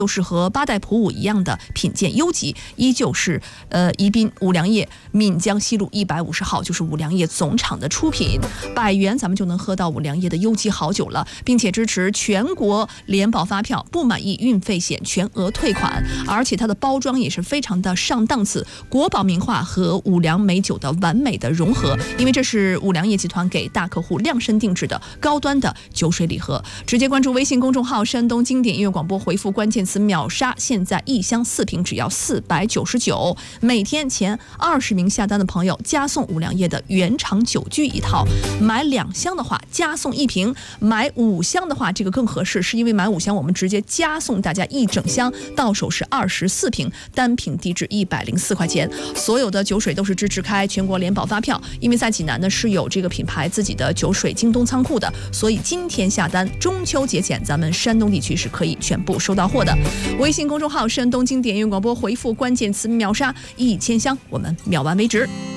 就是和八代普洱一样的品鉴优级，依旧是宜宾五粮液岷江西路150号，就是五粮液总厂的出品，100元咱们就能喝到五粮液的优级好酒了，并且支持全国联保发票，不满意运费险全额退款，而且它的包装也是非常的上档次，国宝名画和五粮美酒的完美的融合，因为这是五粮液集团给大客户量身定制的高端的酒水礼盒。直接关注微信公众号山东经典音乐广播，回复关键词秒杀，现在1箱4瓶只要499，每天前20名下单的朋友加送五粮液的原厂酒具一套，买2箱的话加送1瓶，买5箱的话这个更合适，是因为买5箱我们直接加送大家1整箱，到手是24瓶，单瓶低至104块钱。所有的酒水都是支持开全国联保发票，因为在济南呢是有这个品牌自己的酒水京东仓库的，所以今天下单中秋节前咱们山东地区是可以全部收到货的。微信公众号山东经典音乐广播，回复关键词秒杀，1000箱我们秒完为止。